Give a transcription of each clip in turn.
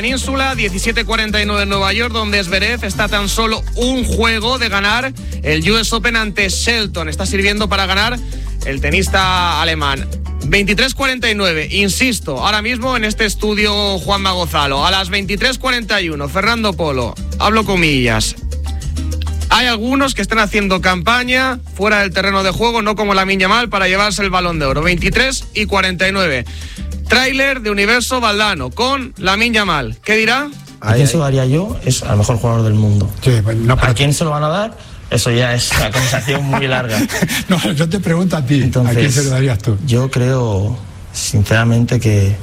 Península, 17:49 en Nueva York, donde Zverev está tan solo un juego de ganar el US Open ante Shelton. Está sirviendo para ganar el tenista alemán. 23:49, insisto, ahora mismo en este estudio Juanma Gozalo. A las 23:41, Fernando Polo, hablo comillas. Hay algunos que están haciendo campaña fuera del terreno de juego, no como Lamine Yamal, para llevarse el Balón de Oro. 23:49. Tráiler de Universo Valdano con Lamine Yamal. ¿Qué dirá? ¿A quién se lo daría yo? Es al mejor jugador del mundo. Sí, pues no, ¿A quién se lo van a dar? Eso ya es una conversación muy larga. No, yo te pregunto a ti. Entonces, ¿a quién se lo darías tú? Yo creo, sinceramente, que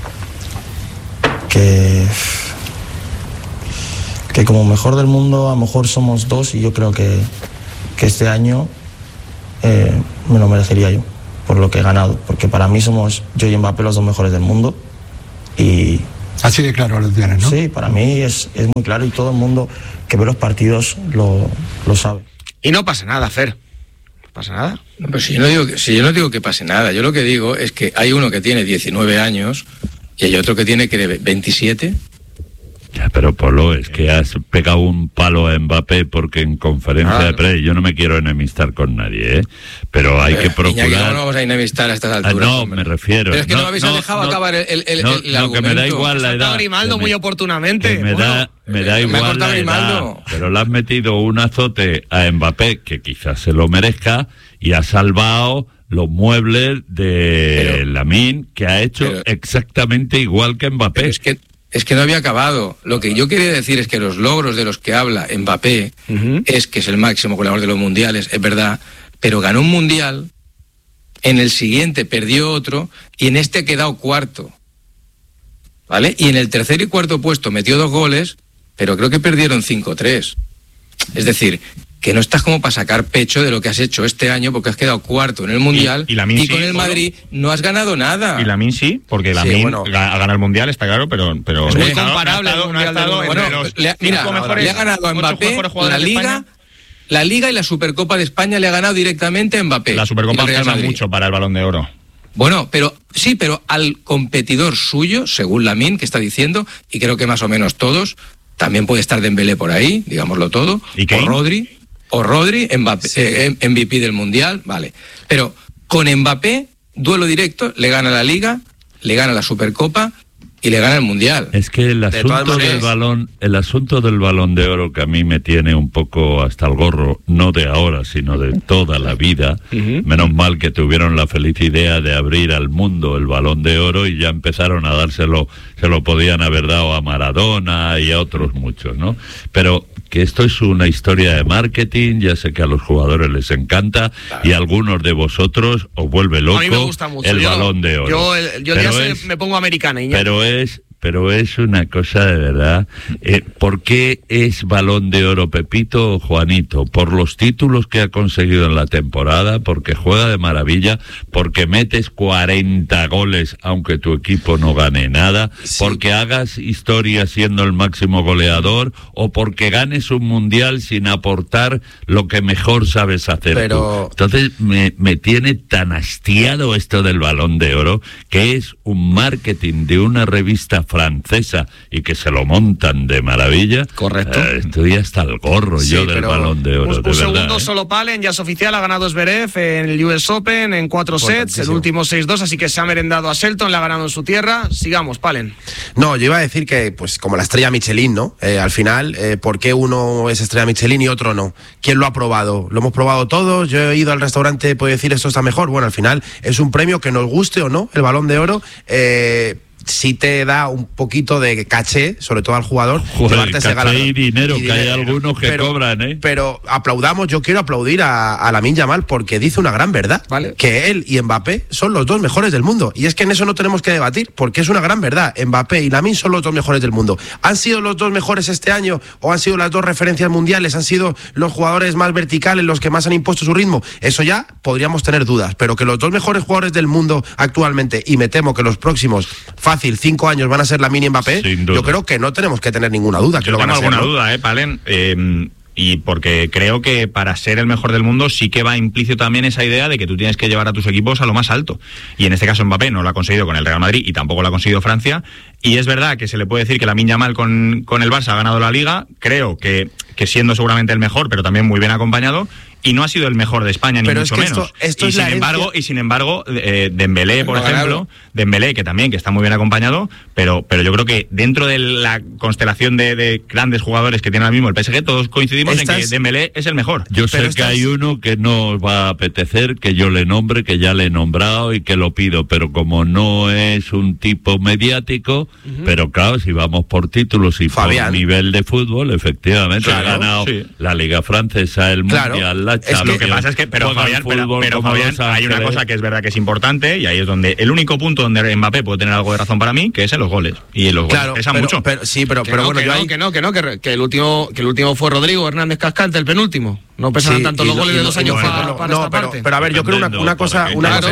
como mejor del mundo, a lo mejor somos dos, y yo creo que este año me lo merecería yo, por lo que he ganado, porque para mí somos yo y Mbappé los dos mejores del mundo. Y así de claro lo tienes, ¿no? Sí, para mí es muy claro, y todo el mundo que ve los partidos lo sabe. Y no pasa nada, Fer. No pasa nada. No, pero yo no digo que pase nada. Yo lo que digo es que hay uno que tiene 19 años y hay otro que tiene 27. Ya, pero Polo, es que has pegado un palo a Mbappé porque en conferencia de prensa, yo no me quiero enemistar con nadie, pero hay que procurar... Iñaki, no vamos a enemistar a estas alturas. No, me refiero... Pero es que no habéis dejado acabar el argumento. Que me da igual la edad. Grimaldo muy oportunamente. Me da igual la edad, pero le has metido un azote a Mbappé que quizás se lo merezca y ha salvado los muebles de Lamine, que ha hecho exactamente igual que Mbappé. Es que no había acabado. Lo que yo quería decir es que los logros de los que habla Mbappé es que es el máximo goleador de los mundiales, es verdad, pero ganó un mundial, en el siguiente perdió otro y en este ha quedado cuarto, ¿vale? Y en el tercer y cuarto puesto metió 2 goles, pero creo que perdieron 5-3. Es decir, que no estás como para sacar pecho de lo que has hecho este año porque has quedado cuarto en el Mundial y con el Madrid no has ganado nada. Y Lamine sí, porque Lamine ha ganado el Mundial, está claro, pero es muy comparable el Mundial le ha ganado a Mbappé la Liga y la Supercopa de España le ha ganado directamente a Mbappé. La Supercopa pesa mucho para el Balón de Oro. Bueno, pero al competidor suyo, según Lamine, que está diciendo, y creo que más o menos todos, también puede estar Dembélé por ahí, digámoslo todo, o Rodri, Mbappé, MVP del Mundial, vale. Pero con Mbappé, duelo directo, le gana la Liga, le gana la Supercopa y le gana el Mundial. Es que el asunto del Balón de Oro, que a mí me tiene un poco hasta el gorro, no de ahora, sino de toda la vida, menos mal que tuvieron la feliz idea de abrir al mundo el Balón de Oro y ya empezaron a dárselo, se lo podían haber dado a Maradona y a otros muchos, ¿no? Pero que esto es una historia de marketing, ya sé que a los jugadores les encanta, y a algunos de vosotros os vuelve loco. A mí me gusta mucho el Balón de Oro. Yo ya me pongo americana. Pero es una cosa de verdad. ¿Por qué es Balón de Oro Pepito o Juanito? Por los títulos que ha conseguido en la temporada, porque juega de maravilla, porque metes 40 goles aunque tu equipo no gane nada, porque hagas historia siendo el máximo goleador, o porque ganes un mundial sin aportar lo que mejor sabes hacer tú. Entonces me tiene tan hastiado esto del Balón de Oro, que es un marketing de una revista francesa y que se lo montan de maravilla. Correcto. Estoy hasta el gorro del Balón de Oro. Un segundo solo Palen, ya es oficial, ha ganado Zverev en el US Open en 4 sets, el último 6-2, así que se ha merendado a Shelton, le ha ganado en su tierra. Sigamos, Palen. No, yo iba a decir que, pues como la estrella Michelin, ¿no? Al final, ¿por qué uno es estrella Michelin y otro no? ¿Quién lo ha probado? ¿Lo hemos probado todos? Yo he ido al restaurante, puedo decir esto está mejor. Bueno, al final es un premio que nos guste o no, el Balón de Oro. Sí te da un poquito de caché, sobre todo al jugador. Caché y dinero, que hay algunos que cobran, ¿eh? Pero aplaudamos, yo quiero aplaudir a Lamine Yamal porque dice una gran verdad, ¿vale? Que él y Mbappé son los 2 mejores del mundo. Y es que en eso no tenemos que debatir, porque es una gran verdad. Mbappé y Lamine son los 2 mejores del mundo. ¿Han sido los 2 mejores este año o han sido las 2 referencias mundiales? ¿Han sido los jugadores más verticales, los que más han impuesto su ritmo? Eso ya podríamos tener dudas, pero que los 2 mejores jugadores del mundo actualmente, y me temo que los próximos fácil 5 años van a ser Lamine y Mbappé, yo creo que no tenemos que tener ninguna duda que yo lo van a ser. ser. Yo tengo alguna duda, Palen. Y porque creo que para ser el mejor del mundo sí que va implícito también esa idea de que tú tienes que llevar a tus equipos a lo más alto. Y en este caso Mbappé no lo ha conseguido con el Real Madrid y tampoco lo ha conseguido Francia. Y es verdad que se le puede decir que Lamine Yamal con el Barça ha ganado la Liga. Creo que siendo seguramente el mejor, pero también muy bien acompañado. Y no ha sido el mejor de España, ni mucho menos. Esto es sin embargo, Dembélé, por ejemplo, Dembélé, que está muy bien acompañado, pero yo creo que dentro de la constelación de grandes jugadores que tiene ahora mismo el PSG, todos coincidimos en que Dembélé es el mejor. Yo sé que hay uno que no os va a apetecer que yo le nombre, que ya le he nombrado y que lo pido, pero como no es un tipo mediático, pero claro, si vamos por títulos y Fabián, por nivel de fútbol, efectivamente, ha ganado la Liga Francesa, el Mundial, lo que pasa es que, pero Fabián, hay una cosa que es verdad que es importante, y ahí es donde el único punto donde Mbappé puede tener algo de razón para mí, que es en los goles. Y en los goles pesan mucho. Pero que el último fue Rodrigo Hernández Cascante, el penúltimo. No pesan tanto los goles de 2 años para esta parte. Pero a ver, yo creo una cosa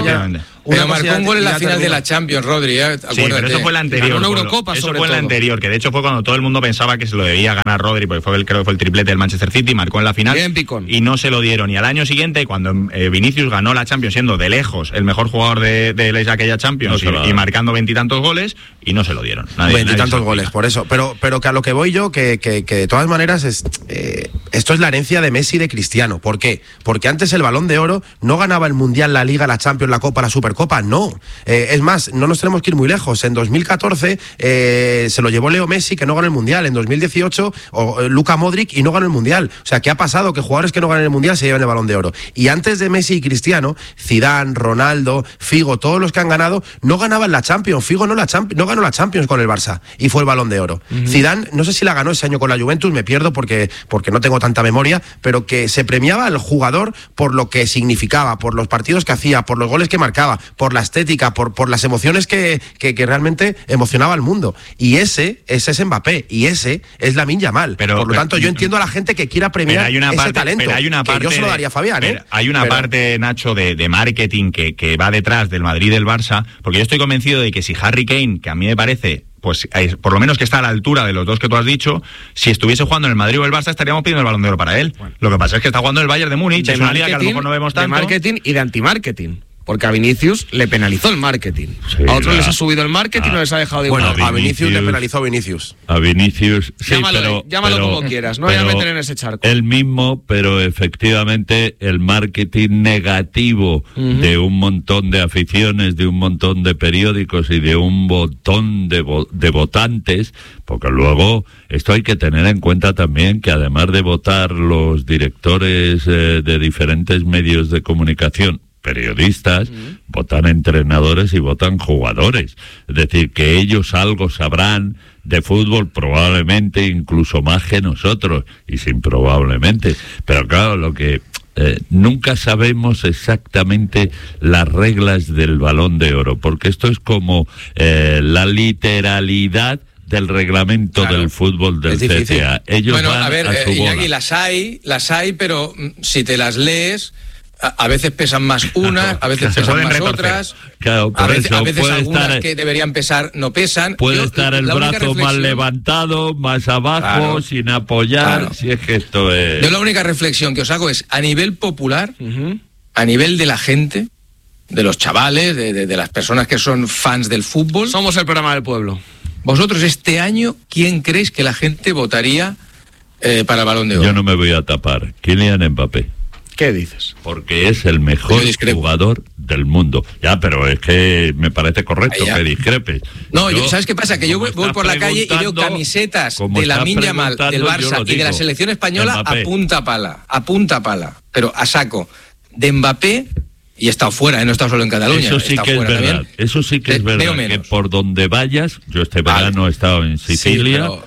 Pero marcó un gol en la final de la Champions, Rodri. Sí, pero eso fue la anterior. Una Eurocopa, eso fue la anterior, que de hecho fue cuando todo el mundo pensaba que se lo debía ganar Rodri, porque creo que fue el triplete del Manchester City, marcó en la final. Bien picón. Y no se lo dieron. Y al año siguiente, cuando Vinicius ganó la Champions, siendo de lejos el mejor jugador de aquella Champions y marcando 20 y tantos goles, y no se lo dieron. 20 y tantos goles, por eso. Pero que a lo que voy yo, que de todas maneras esto es la herencia de Messi y de Cristiano. ¿Por qué? Porque antes el Balón de Oro no ganaba el Mundial, la Liga, la Champions, la Copa, la Supercopa, no. Es más, no nos tenemos que ir muy lejos. En 2014 se lo llevó Leo Messi, que no ganó el Mundial. En 2018 Luka Modric, y no ganó el Mundial. O sea, ¿qué ha pasado? Que jugadores que no ganan el Mundial se llevan el Balón de Oro. Y antes de Messi y Cristiano, Zidane, Ronaldo, Figo, todos los que han ganado, no ganaban la Champions. Figo no ganó la Champions con el Barça y fue el Balón de Oro. Zidane, no sé si la ganó ese año con la Juventus, me pierdo porque no tengo tanta memoria, pero que se premiaba al jugador por lo que significaba, por los partidos que hacía, por los goles que marcaba, por la estética, por las emociones que realmente emocionaba al mundo. Y ese es Mbappé, y ese es Lamine Yamal. Por lo tanto, yo entiendo a la gente que quiera premiar ese talento. Pero hay una parte, que yo se lo daría a Fabián. Hay una parte, Nacho, de marketing que va detrás del Madrid y del Barça, porque yo estoy convencido de que si Harry Kane, que a mí me parece, pues por lo menos que está a la altura de los dos que tú has dicho, si estuviese jugando en el Madrid o el Barça estaríamos pidiendo el Balón de Oro para él. Bueno. Lo que pasa es que está jugando el Bayern de Múnich, es una liga que a lo mejor no vemos tanto. De marketing y de anti-marketing. Porque a Vinicius le penalizó el marketing. Sí, a otros les ha subido el marketing y no les ha dejado de igual. Bueno, a Vinicius le penalizó Vinicius. A Vinicius, sí, llámalo como quieras, no voy a meter en ese charco. El mismo, pero efectivamente el marketing negativo de un montón de aficiones, de un montón de periódicos y de un montón de votantes, porque luego esto hay que tener en cuenta también que además de votar los directores de diferentes medios de comunicación, periodistas, votan entrenadores y votan jugadores. Es decir, que ellos algo sabrán de fútbol, probablemente incluso más que nosotros, y sin probablemente. Pero claro, lo que nunca sabemos exactamente las reglas del Balón de Oro, porque esto es como la literalidad del reglamento del fútbol del CTA. Ellos van a ver, a su bola. Iñaki, las hay, pero si te las lees, a veces pesan más unas, a veces pesan más otras. Claro, a veces algunas que deberían pesar no pesan. Puede estar el brazo más levantado, más abajo, sin apoyar. Si es que esto es... Yo la única reflexión que os hago es, a nivel popular, a nivel de la gente, de los chavales, de las personas que son fans del fútbol. Somos el programa del pueblo. Vosotros este año, ¿quién creéis que la gente votaría para el Balón de Oro? Yo no me voy a tapar. Kylian Mbappé. ¿Qué dices? Porque es el mejor jugador del mundo. Ya, pero es que me parece correcto que discrepes. No, ¿sabes qué pasa? Que yo voy por la calle y veo camisetas de Lamine Yamal, del Barça y de la selección española a punta pala, pero a saco. De Mbappé, y he estado fuera, no he estado solo en Cataluña. Eso sí que es verdad. También. Eso sí que es verdad, que por donde vayas, yo este verano he estado en Sicilia. Sí,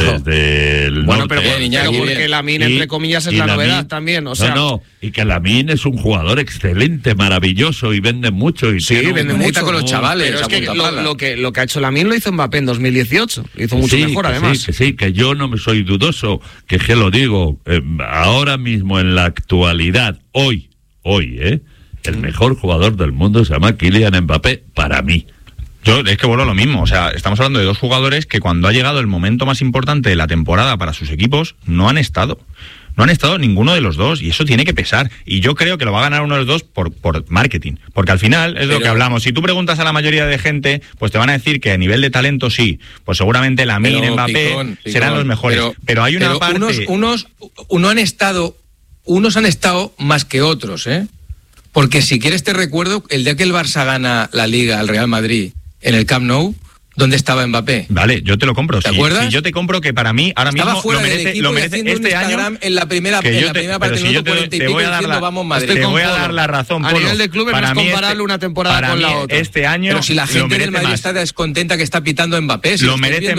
desde el norte. Pero porque Lamine, entre comillas, es la novedad también. O sea, y que Lamine es un jugador excelente, maravilloso, y vende mucho. Y sí, vende mucho con los chavales. Pero es que lo que ha hecho Lamine lo hizo Mbappé en 2018. Lo hizo mucho mejor, además. Que yo no me soy dudoso, que lo digo, ahora mismo, en la actualidad, hoy, el mejor jugador del mundo se llama Kylian Mbappé, para mí. Yo es que vuelvo a lo mismo, o sea, estamos hablando de dos jugadores que cuando ha llegado el momento más importante de la temporada para sus equipos no han estado. No han estado ninguno de los dos y eso tiene que pesar. Y yo creo que lo va a ganar uno de los dos por marketing. Porque al final es lo que hablamos. Si tú preguntas a la mayoría de gente, pues te van a decir que a nivel de talento sí. Pues seguramente Lamine, Mbappé Picón, serán los mejores. Pero hay una parte... Unos han estado más que otros, ¿eh? Porque si quieres te recuerdo el día que el Barça gana la Liga al Real Madrid en el Camp Nou, ¿dónde estaba Mbappé? Vale, yo te lo compro. ¿Te acuerdas? Si yo te compro que para mí ahora estaba mismo fuera del equipo lo merece y este Instagram año en la primera parte del minuto 40 y pico diciendo vamos Madrid. Te voy a dar la razón, Polo. A nivel de clubes no es comparable una temporada con la otra. Este año pero si la gente del Madrid está descontenta que está pitando Mbappé, lo merece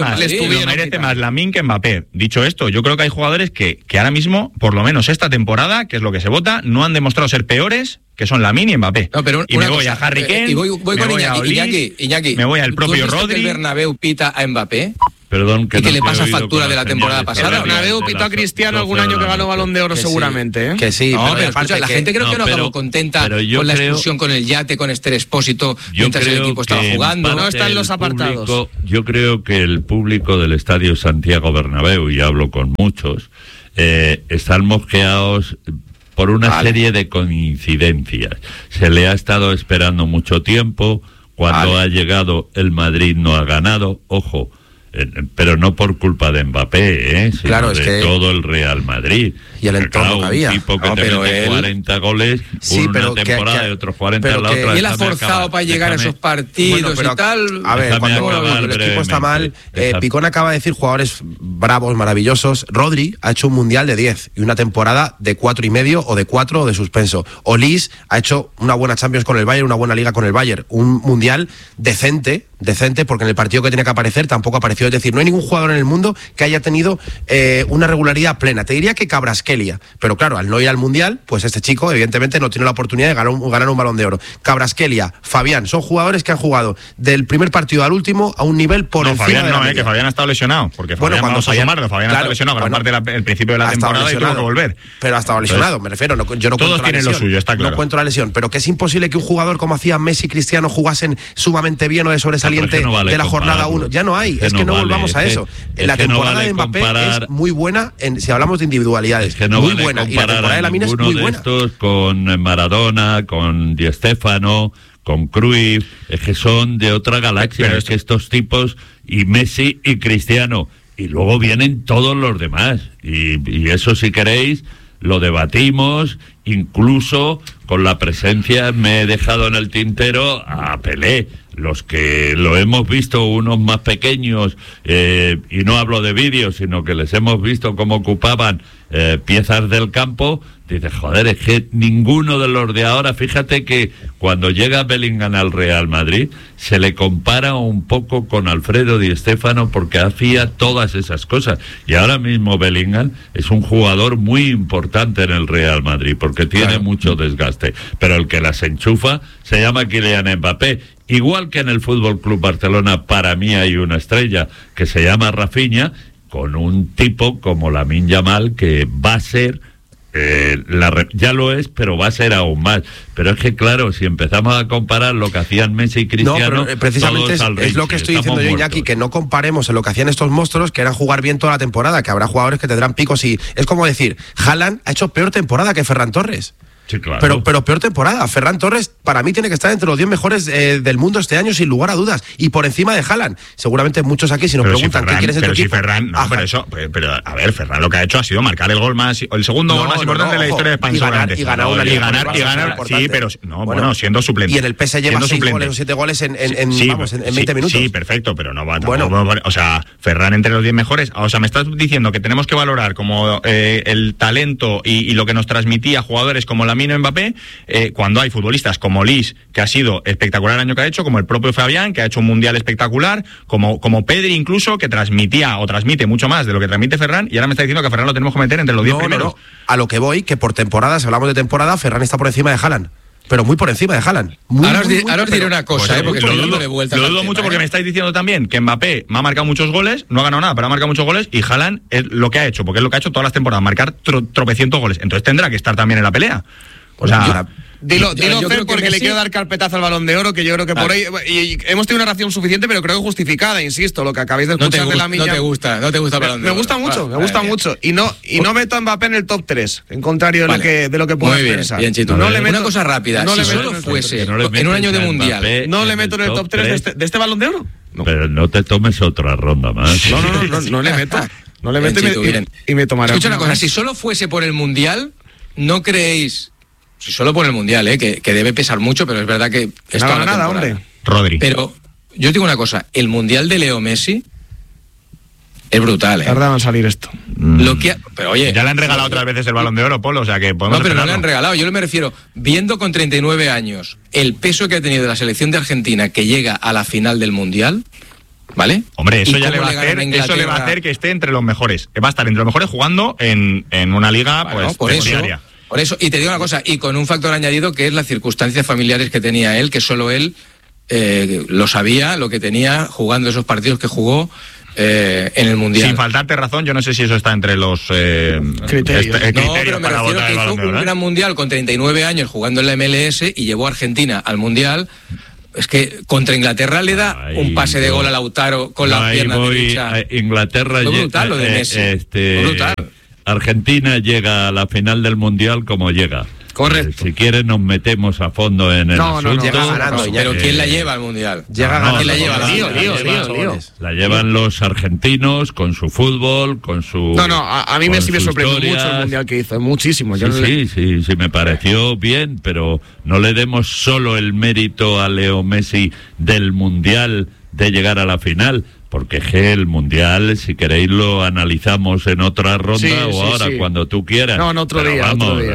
más Lamine que Mbappé. Dicho esto, yo creo que hay jugadores que ahora mismo, por lo menos esta temporada, que es lo que se vota, no han demostrado ser peores, que son Lamine y Mbappé. No, pero y me voy a Harry Kane, y voy con Iñaki, me voy al propio Rodri. ¿Que el Bernabéu pita a Mbappé? Perdón, que le pasa factura de la temporada pasada. Bernabéu pitó a Cristiano algún año que ganó Balón de Oro seguramente, ¿eh? Que sí, no, pero escucha, la gente creo que no acabó contenta con la expulsión con el yate, con Esther Expósito, mientras el equipo estaba jugando. No está en los apartados. Yo creo que el público del Estadio Santiago Bernabéu, y hablo con muchos, están mosqueados por una serie de coincidencias. Se le ha estado esperando mucho tiempo. Cuando ha llegado el Madrid no ha ganado. Ojo, pero no por culpa de Mbappé, sino claro, es de que todo el Real Madrid. Y el entorno que había. Un tipo que te mete 40 goles, una temporada y otros 40 en la otra. Y él ha forzado para llegar a esos partidos y tal. A ver, cuando el equipo está mal, Picón acaba de decir jugadores bravos, maravillosos. Rodri ha hecho un mundial de 10 y una temporada de 4,5 o de 4 o de suspenso. Olís ha hecho una buena Champions con el Bayern, una buena Liga con el Bayern. Un mundial decente, porque en el partido que tenía que aparecer tampoco apareció. Es decir, no hay ningún jugador en el mundo que haya tenido una regularidad plena. Te diría que Kvaratskhelia, pero claro, al no ir al Mundial, pues este chico evidentemente no tiene la oportunidad de ganar un Balón de Oro. Kvaratskhelia, Fabián, son jugadores que han jugado del primer partido al último a un nivel por encima Fabián de la media. Que Fabián ha estado lesionado, porque Fabián, Fabián ha estado lesionado gran parte del principio de la temporada y tuvo que volver. Pero ha estado lesionado, me refiero, yo no todos tienen lo suyo, está claro. No cuento la lesión, pero que es imposible que un jugador como hacían Messi y Cristiano jugasen sumamente bien o de sobresaliente de la jornada 1. Ya no hay, es que no volvamos a eso. La temporada de Mbappé es muy buena si hablamos de individualidades, muy buena, y la temporada de Lamine es muy buena. Estos con Maradona, con Di Stéfano, con Cruyff, es que son de otra galaxia. Pero es que estos tipos, y Messi y Cristiano, y luego vienen todos los demás, y eso, si queréis, lo debatimos. Incluso con la presencia, me he dejado en el tintero a Pelé. Los que lo hemos visto, unos más pequeños, y no hablo de vídeos, sino que les hemos visto cómo ocupaban piezas del campo, dices, joder, es que ninguno de los de ahora, fíjate que cuando llega Bellingham al Real Madrid, se le compara un poco con Alfredo Di Stéfano porque hacía todas esas cosas. Y ahora mismo Bellingham es un jugador muy importante en el Real Madrid, porque tiene mucho desgaste. Pero el que las enchufa se llama Kylian Mbappé. Igual que en el Fútbol Club Barcelona, para mí hay una estrella que se llama Rafinha, con un tipo como Lamine Yamal que va a ser, ya lo es, pero va a ser aún más. Pero es que claro, si empezamos a comparar lo que hacían Messi y Cristiano, no, pero precisamente es lo que estoy diciendo yo, Iñaki, que no comparemos en lo que hacían estos monstruos, que era jugar bien toda la temporada, que habrá jugadores que tendrán picos y es como decir, Haaland ha hecho peor temporada que Ferran Torres. Sí, claro. Pero peor temporada. Ferran Torres para mí tiene que estar entre los 10 mejores del mundo este año, sin lugar a dudas, y por encima de Haaland. Seguramente muchos aquí, si nos preguntan qué quieres en tu equipo. Ferran, no, pero a ver, Ferran lo que ha hecho ha sido marcar el gol más, el segundo gol más importante de la historia de España. Y ganar una liga. Y ganar, sí, pero bueno, siendo suplente. Y en el PSG lleva 6 goles o 7 goles en 20 minutos. Sí, perfecto, pero no va o sea, Ferran entre los 10 mejores. O sea, me estás diciendo que tenemos que valorar como el talento y lo que nos transmitía jugadores como Lamine o Mbappé, cuando hay futbolistas como Olís, que ha sido espectacular el año que ha hecho, como el propio Fabián, que ha hecho un mundial espectacular, como Pedri incluso, que transmitía o transmite mucho más de lo que transmite Ferran, y ahora me está diciendo que a Ferran lo tenemos que meter entre los 10 primeros. No. A lo que voy, que por temporada, si hablamos de temporada, Ferran está por encima de Haaland. Pero muy por encima de Haaland. Ahora os diré una cosa, porque lo dudo mucho porque me estáis diciendo también que Mbappé me ha marcado muchos goles, no ha ganado nada, pero ha marcado muchos goles, y Haaland es lo que ha hecho, porque es lo que ha hecho todas las temporadas, marcar tropecientos goles. Entonces tendrá que estar también en la pelea. O sea, Dilo Fer, porque Messi... le quiero dar carpetazo al Balón de Oro, que yo creo que por ahí... Y hemos tenido una reacción suficiente, pero creo que justificada, insisto, lo que acabáis de escuchar de Lamine. No te gusta el Balón de Oro. Me gusta mucho. Y no meto a Mbappé en el top 3, en contrario de lo que puedas pensar. Bien, Chito. Una cosa rápida, si solo fuese en un año de Mundial... No le meto en el top 3 de este Balón de Oro. No. Pero no te tomes otra ronda más. No le meto. No le meto y me tomaré. Escucha una cosa, si solo fuese por el Mundial, ¿no creéis? Si solo por el Mundial, que debe pesar mucho, pero es verdad que está nada, hombre. Rodri. Pero yo digo una cosa, el Mundial de Leo Messi es brutal, Tardaba en salir esto. Pero oye, ya le han regalado otras veces el Balón de Oro, Polo, o sea que podemos... No, pero no le han regalado, yo me refiero, viendo con 39 años el peso que ha tenido la selección de Argentina que llega a la final del Mundial, ¿vale? Hombre, eso ya le va a hacer que esté entre los mejores. Va a estar entre los mejores jugando en una liga, pues, diaria. Por eso, y te digo una cosa, y con un factor añadido que es las circunstancias familiares que tenía él, que solo él lo sabía, lo que tenía jugando esos partidos que jugó en el Mundial. Sin faltarte razón, yo no sé si eso está entre los criterios. No, pero me refiero que hizo un gran Mundial con 39 años jugando en la MLS y llevó a Argentina al Mundial. Es que contra Inglaterra le da un pase de gol a Lautaro con la pierna derecha. Inglaterra fue brutal lo de Messi. Brutal. Argentina llega a la final del Mundial como llega. Correcto. Si quieres nos metemos a fondo en el asunto. Llega ganando, pero ¿quién la lleva al Mundial? ¿Quién la lleva? La llevan los argentinos con su fútbol, con su... a mí Messi me sorprendió mucho el Mundial que hizo, muchísimo. Sí, me pareció bien, pero no le demos solo el mérito a Leo Messi del Mundial de llegar a la final, porque el Mundial, si queréis, lo analizamos en otra ronda ahora, cuando tú quieras. No, en otro día.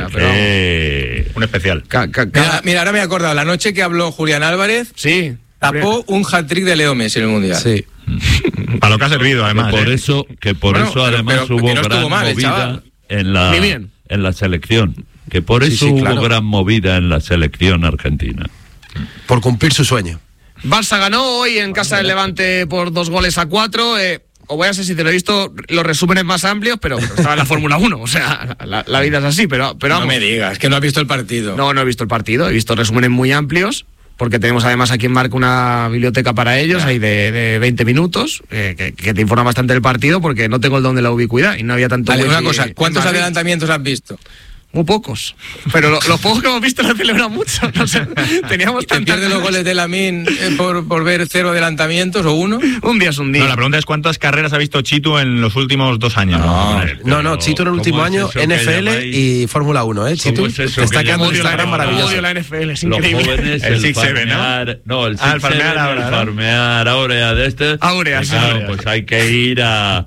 Un especial. Mira, ahora me he acordado, la noche que habló Julián Álvarez, tapó un hat-trick de Leo Messi en el Mundial. Sí. Para lo que ha servido, además. Por eso además hubo gran movida en la selección. Que por eso hubo gran movida en la selección argentina. Por cumplir su sueño. Barça ganó hoy en casa del Levante por 2-4. Os voy a ser sincero, he visto los resúmenes más amplios, pero estaba en la Fórmula 1, o sea, la vida es así, pero vamos. No me digas, que no has visto el partido. No he visto el partido, he visto resúmenes muy amplios, porque tenemos además aquí en Marca una biblioteca para ellos, ahí de 20 minutos, que te informa bastante del partido, porque no tengo el don de la ubicuidad y no había tanto... Vale, una cosa, ¿cuántos adelantamientos has visto? Muy pocos, pero los pocos que hemos visto lo celebran mucho. No sé, teníamos ¿Te pierdes los goles de Lamine por ver 0 adelantamientos o 1? Un día es un día. No, la pregunta es ¿cuántas carreras ha visto Chito en los últimos 2 años? No, Chito en el último año, NFL y Fórmula 1, Chito. Está quedando un Instagram maravilloso. Odio la NFL, es increíble. Los jóvenes, el 6-7, ¿no? No, el 6-7, farmear Áurea de este. Áurea, sí. Pues hay que ir a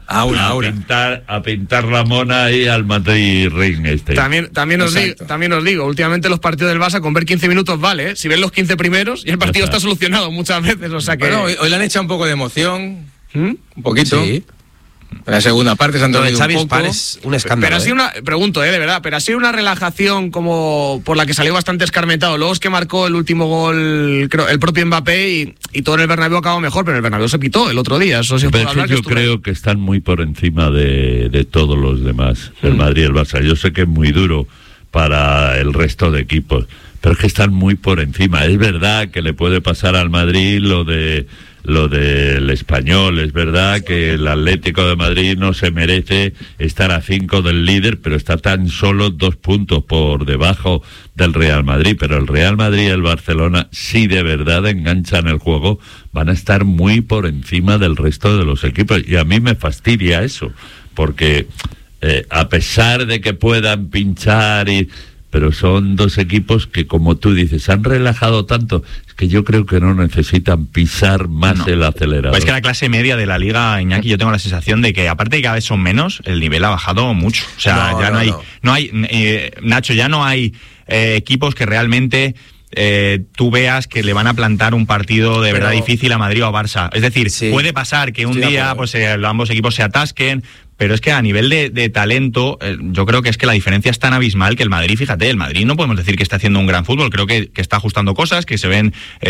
pintar la mona ahí al Madrid Ring este. También os digo, últimamente los partidos del Barça con ver 15 minutos vale, ¿eh? Si ven los 15 primeros y el partido está solucionado muchas veces, o sea que... Bueno, hoy le han echado un poco de emoción, un poquito. Sí. En la segunda parte se han dormido un poco. Es un escándalo. Pero ha sido pregunto, de verdad, pero ha sido una relajación como por la que salió bastante escarmentado. Luego es que marcó el último gol el propio Mbappé y todo en el Bernabéu acabó mejor, pero el Bernabéu se pitó el otro día. Eso sí, yo creo que están muy por encima de todos los demás, el Madrid y el Barça. Yo sé que es muy duro para el resto de equipos, pero es que están muy por encima. Es verdad que le puede pasar al Madrid lo del Español, es verdad que el Atlético de Madrid no se merece estar a 5 del líder, pero está tan solo 2 puntos por debajo del Real Madrid. Pero el Real Madrid y el Barcelona, si de verdad enganchan el juego, van a estar muy por encima del resto de los equipos, y a mí me fastidia eso, porque a pesar de que puedan pinchar pero son 2 equipos que, como tú dices, han relajado tanto, es que yo creo que no necesitan pisar más el acelerador. Pues es que la clase media de la liga, Iñaki, yo tengo la sensación de que, aparte de que cada vez son menos, el nivel ha bajado mucho. O sea, no hay Nacho, ya no hay equipos que realmente tú veas que le van a plantar un partido de verdad difícil a Madrid o a Barça. Es decir, puede pasar que un día pues ambos equipos se atasquen, pero es que a nivel de talento, yo creo que es que la diferencia es tan abismal que el Madrid, fíjate, el Madrid no podemos decir que está haciendo un gran fútbol, creo que está ajustando cosas, que se ven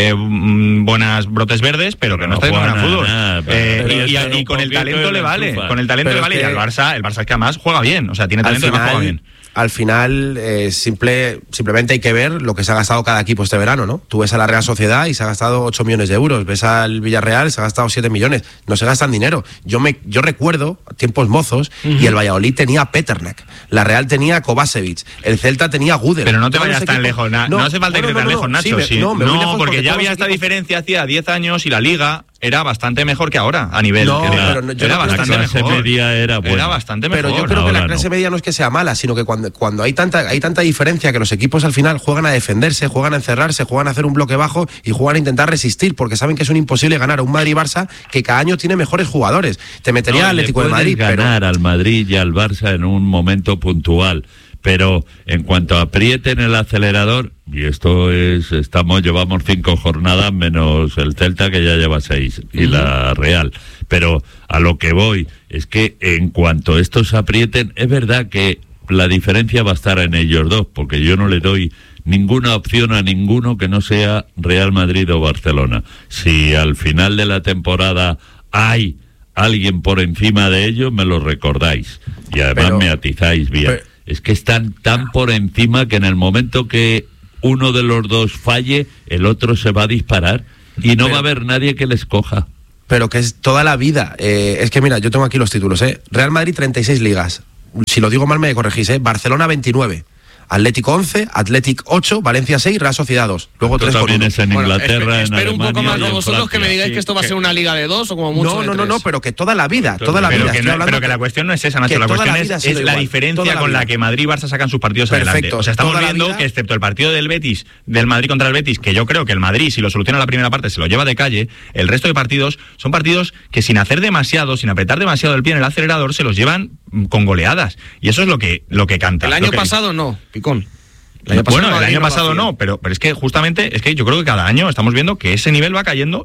buenas brotes verdes, pero que no está haciendo un gran fútbol. Y con el talento le vale, con el talento le vale, y al Barça, el Barça es que además juega bien, o sea, tiene talento y además juega bien. Al final, simplemente hay que ver lo que se ha gastado cada equipo este verano, ¿no? Tú ves a la Real Sociedad y se ha gastado 8 millones de euros, ves al Villarreal, se ha gastado 7 millones, no se gastan dinero. Yo recuerdo tiempos mozos y el Valladolid tenía a Peternak, la Real tenía a Kovacevic, el Celta tenía a Gudel. Pero no te vayas tan lejos, no hace falta irte tan lejos, Nacho. No, porque ya había esta diferencia hacía 10 años y la Liga era bastante mejor que ahora, a nivel. Era bastante mejor. Era bastante mejor. Pero yo creo que la clase media no es que sea mala, sino que cuando hay tanta diferencia que los equipos al final juegan a defenderse, juegan a encerrarse, juegan a hacer un bloque bajo y juegan a intentar resistir, porque saben que es un imposible ganar a un Madrid-Barça que cada año tiene mejores jugadores. Te metería al Atlético de Madrid. Ganar al Madrid y al Barça en un momento puntual. Pero en cuanto aprieten el acelerador, y esto llevamos 5 jornadas menos el Celta que ya lleva 6 y la Real. Pero a lo que voy es que en cuanto estos aprieten, es verdad que la diferencia va a estar en ellos dos, porque yo no le doy ninguna opción a ninguno que no sea Real Madrid o Barcelona. Si al final de la temporada hay alguien por encima de ellos, me lo recordáis y además me atizáis bien. Es que están tan por encima que en el momento que uno de los dos falle, el otro se va a disparar y no va a haber nadie que les coja. Pero que es toda la vida. Es que mira, yo tengo aquí los títulos. Real Madrid 36 ligas. Si lo digo mal me corregís. Barcelona 29. Atlético 11, Athletic 8, Valencia 6, Real Sociedad 2. Luego 3 también es en Inglaterra, en espero un poco más de vosotros que me digáis que esto va a ser una liga de 2 o como mucho No, pero que toda la vida, pero que la cuestión no es esa, Nacho, la cuestión es la diferencia con la que Madrid y Barça sacan sus partidos adelante. O sea, estamos viendo que excepto el partido del Madrid contra el Betis, que yo creo que el Madrid, si lo soluciona en la primera parte, se lo lleva de calle, el resto de partidos son partidos que sin hacer demasiado, sin apretar demasiado el pie en el acelerador, se los llevan con goleadas. Y eso es lo que canta. El año pasado no, Picón. El año pasado no, pero es que justamente, es que yo creo que cada año estamos viendo que ese nivel va cayendo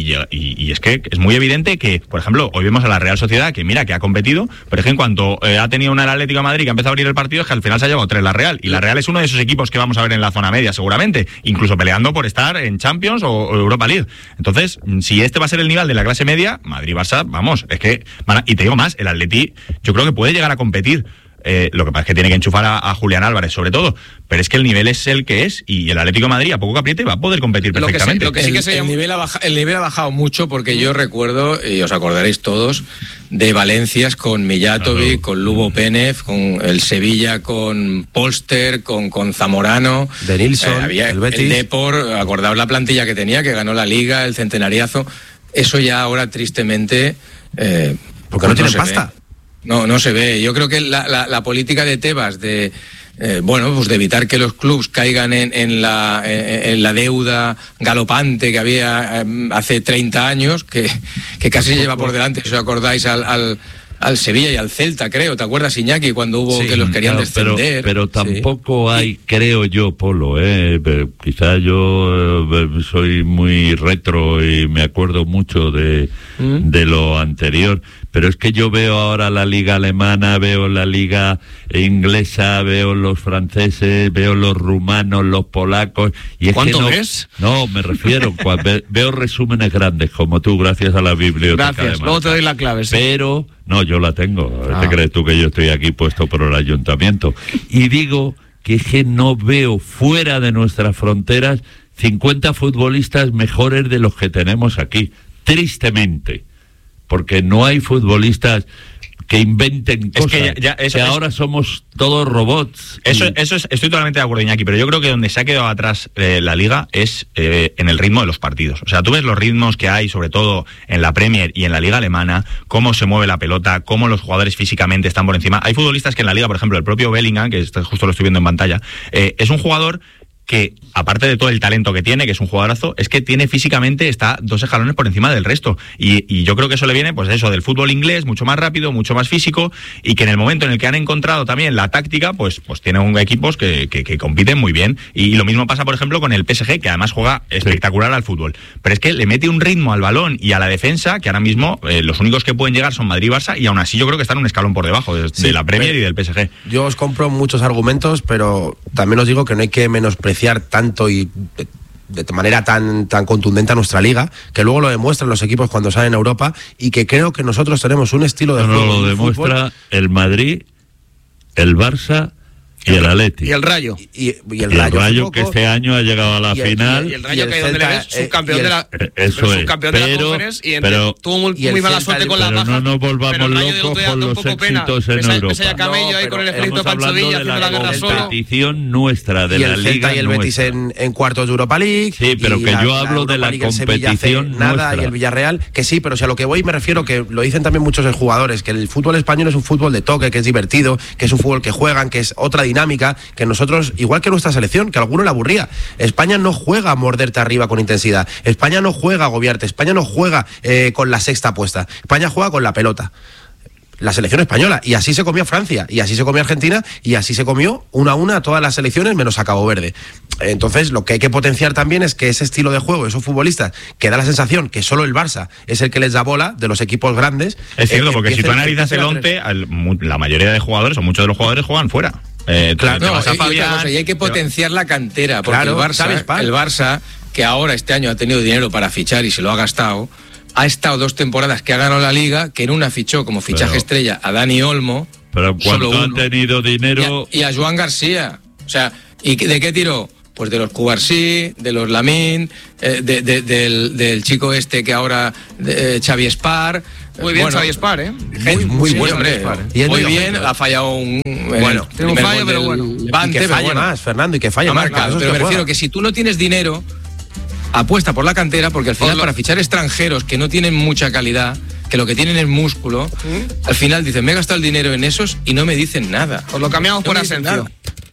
y es que es muy evidente que, por ejemplo, hoy vemos a la Real Sociedad que mira que ha competido, pero es que en cuanto ha tenido una el Atlético de Madrid que ha empezado a abrir el partido, es que al final se ha llevado 3 la Real, y la Real es uno de esos equipos que vamos a ver en la zona media seguramente, incluso peleando por estar en Champions o Europa League. Entonces, si este va a ser el nivel de la clase media, Madrid-Barça, vamos, es que y te digo más, el Atleti yo creo que puede llegar a competir. Lo que pasa es que tiene que enchufar a Julián Álvarez sobre todo, pero es que el nivel es el que es y el Atlético de Madrid a poco que apriete va a poder competir perfectamente. El nivel ha bajado mucho, porque yo recuerdo, y os acordaréis todos, de Valencias con Mijatovic, con Lubo Pénez, con el Sevilla con Polster, con Zamorano, de Nilsson, el Betis, el Depor, acordaos la plantilla que tenía, que ganó la Liga, el centenariazo. Eso ya ahora tristemente porque no tienen pasta. No se ve. Yo creo que la política de Tebas de pues de evitar que los clubs caigan en la deuda galopante que había hace 30 años, que casi lleva por delante, si os acordáis, al Sevilla y al Celta, creo. ¿Te acuerdas, Iñaki, cuando hubo que los querían descender? Pero tampoco hay, creo yo, Polo, quizá yo soy muy retro y me acuerdo mucho de lo anterior, pero es que yo veo ahora la liga alemana, veo la liga inglesa, veo los franceses, veo los rumanos, los polacos. Y es ¿cuánto que ves? No, me refiero, veo resúmenes grandes como tú, gracias a la biblioteca. Gracias, luego te doy la clave. Sí. Pero, no, yo la tengo. ¿Te crees tú que yo estoy aquí puesto por el ayuntamiento? Y digo que no veo fuera de nuestras fronteras 50 futbolistas mejores de los que tenemos aquí, tristemente. Porque no hay futbolistas que inventen cosas, que ahora somos todos robots. Eso estoy totalmente de acuerdo, Iñaki, pero yo creo que donde se ha quedado atrás la Liga es en el ritmo de los partidos. O sea, tú ves los ritmos que hay, sobre todo en la Premier y en la Liga alemana, cómo se mueve la pelota, cómo los jugadores físicamente están por encima. Hay futbolistas que en la Liga, por ejemplo, el propio Bellingham, que justo lo estoy viendo en pantalla, es un jugador que, aparte de todo el talento que tiene, que es un jugadorazo, es que tiene físicamente, está 2 escalones por encima del resto. Y yo creo que eso le viene, pues eso, del fútbol inglés, mucho más rápido, mucho más físico, y que en el momento en el que han encontrado también la táctica, pues tienen equipos que compiten muy bien. Y lo mismo pasa, por ejemplo, con el PSG, que además juega espectacular al fútbol. Pero es que le mete un ritmo al balón y a la defensa, que ahora mismo los únicos que pueden llegar son Madrid y Barça, y aún así yo creo que están un escalón por debajo de la Premier y del PSG. Yo os compro muchos argumentos, pero también os digo que no hay que menospreciar tanto y de manera tan contundente a nuestra liga, que luego lo demuestran los equipos cuando salen a Europa, y que creo que nosotros tenemos un estilo de juego. Lo demuestra el Madrid, el Barça y el Atleti. Y el Rayo. Y el Rayo que este año ha llegado a la final. Y el Rayo, que donde le ves subcampeón de la Conference, y tuvo muy mala suerte con la baja. Pero no nos volvamos locos con los éxitos en Europa. Estamos hablando de la competición nuestra, de la liga y el Betis en cuartos de Europa League. Sí, pero que yo hablo de la competición nuestra. Y el Villarreal, que sí, pero si a lo que voy me refiero, que lo dicen también muchos jugadores, que el fútbol español es un fútbol de toque, que es divertido, que es un fútbol que juegan, que es otra dinámica, que nosotros, igual que nuestra selección, que a alguno le aburría. España no juega a morderte arriba con intensidad. España no juega a agobiarte. España no juega con la sexta puesta. España juega con la pelota. La selección española. Y así se comió Francia, y así se comió Argentina, y así se comió 1-1 a todas las selecciones menos a Cabo Verde. Entonces, lo que hay que potenciar también es que ese estilo de juego, esos futbolistas, que da la sensación que solo el Barça es el que les da bola de los equipos grandes. Es cierto, porque si tú analizas el 11, la mayoría de jugadores, o muchos de los jugadores, juegan fuera. Claro, y hay que potenciar la cantera, porque el Barça, que ahora este año ha tenido dinero para fichar y se lo ha gastado, ha estado 2 temporadas que ha ganado la Liga, que en una fichó como fichaje estrella a Dani Olmo. Pero cuando han tenido dinero... Y a Joan García. O sea, ¿y de qué tiró? Pues de los Cubarsí, de los Lamine, del chico este que ahora, Xavi Espar. Muy bien, Xavi Espar, ¿eh? Muy bueno, hombre. Muy bien, ha fallado un... Bueno, tiene un fallo, pero bueno. Y que falle más, Fernando, y que falle más. Pero me refiero que si tú no tienes dinero, apuesta por la cantera, porque al final para fichar extranjeros que no tienen mucha calidad, que lo que tienen es músculo, al final dicen, me he gastado el dinero en esos y no me dicen nada. Os lo cambiamos por Asensio.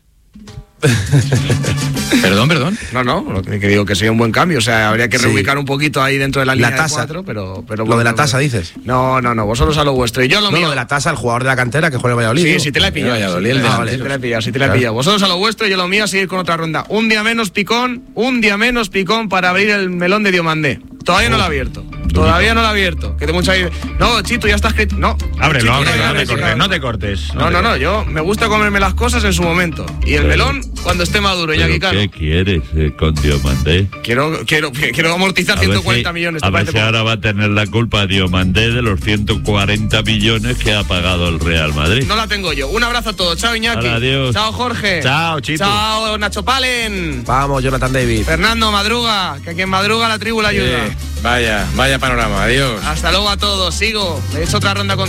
Perdón. No, lo que digo que sería un buen cambio. O sea, habría que reubicar un poquito ahí dentro de la línea de 4, pero lo de la tasa, dices. No, vosotros a lo vuestro. Y yo lo mío. Lo de la tasa, el jugador de la cantera que juega en Valladolid. Sí, te la he pillado. Sí te la he pillado. Vosotros a lo vuestro y yo lo mío a seguir con otra ronda. Un día menos picón para abrir el melón de Diomandé. Todavía no lo he abierto. Que de mucha... No, Chito, ya estás... No. Ábrelo, no te cortes. No, yo me gusta comerme las cosas en su momento. Y el melón cuando esté maduro, Iñaki Cano. ¿Qué quieres con Diomandé? Quiero amortizar 140 millones. A ver si ahora va a tener la culpa Diomandé de los 140 millones que ha pagado el Real Madrid. No la tengo yo. Un abrazo a todos. Chao, Iñaki. Adiós. Chao, Jorge. Chao, Chito. Chao, Nacho Palen. Vamos, Jonathan David. Fernando, madruga. Que quien madruga la tribu la ayuda. Vaya panorama. Adiós. Hasta luego a todos. Sigo. He hecho otra ronda con